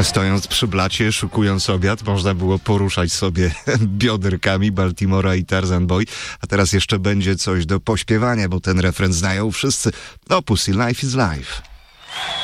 Stojąc przy blacie, szykując obiad, można było poruszać sobie bioderkami Baltimora i Tarzan Boy, a teraz jeszcze będzie coś do pośpiewania, bo ten refren znają wszyscy. No, Pussy, Life is Life.